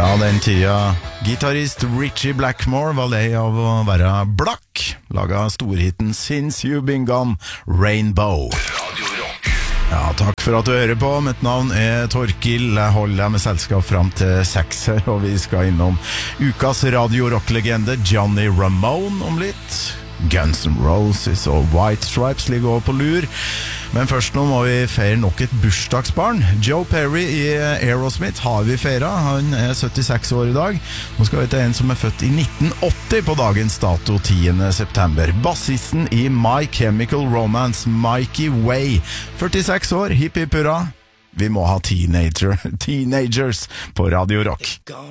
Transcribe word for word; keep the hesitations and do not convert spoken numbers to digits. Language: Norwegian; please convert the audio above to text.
Fra den tida gitarist Ritchie Blackmore var lei av å være blakk, laget storhiten Since You've Been Gone, Rainbow. Ja, takk for at du hører på. Mitt navn er Torkil. Jeg holder deg med selskap frem til seks her, og vi skal innom ukas radio-rock-legende Johnny Ramone om litt. Guns N' Roses og White Stripes ligger over på lur. Men først nå må vi feire nok et bursdagsbarn. Joe Perry i Aerosmith har vi feiret. Han er syttiseks år i dag. Nå skal vi til en som er født i nitten åtti på dagens dato, tiende september. Bassisten i My Chemical Romance, Mikey Way. førtiseks år, hipp hipp hurra. Vi må ha teenager, teenagers på Radio Rock.